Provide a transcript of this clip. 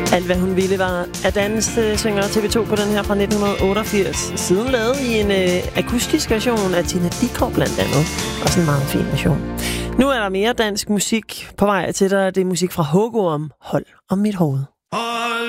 Alt hvad hun ville var at danse, synger TV2 på den her fra 1988. Siden lavet i en akustisk version af Tina Dickow blandt andet. Også en meget fin version. Nu er der mere dansk musik på vej til dig. Det er musik fra Hugorm. Hold om mit hoved.